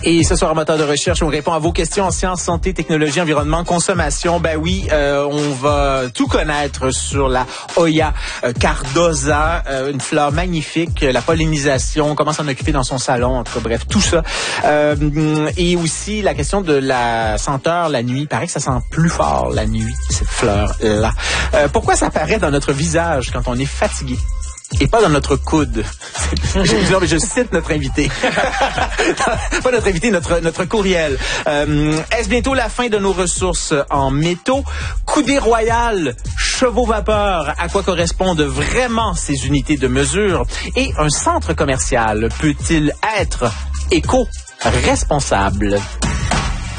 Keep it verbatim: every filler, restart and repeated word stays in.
Et ce soir, moteur de recherche, on répond à vos questions en sciences, santé, technologie, environnement, consommation. Ben oui, euh, on va tout connaître sur la Hoya cardosa, euh, une fleur magnifique, la pollinisation, comment s'en occuper dans son salon, en tout cas, bref, tout ça. Euh, et aussi la question de la senteur la nuit. Il paraît que ça sent plus fort la nuit, cette fleur-là. Euh, pourquoi ça apparaît dans notre visage quand on est fatigué? Et pas dans notre coude. Non, mais je cite notre invité. Pas notre invité, notre, notre courriel. Euh, est-ce bientôt la fin de nos ressources en métaux? Coudée royale, chevaux vapeur, à quoi correspondent vraiment ces unités de mesure? Et un centre commercial peut-il être éco-responsable?